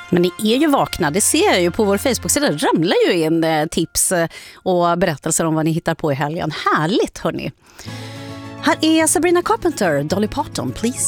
Men ni är ju vakna, det ser jag ju på vår Facebook-sida. Det ramlar ju in tips och berättelser om vad ni hittar på i helgen. Härligt, hörni. Här är Sabrina Carpenter, Dolly Parton, Please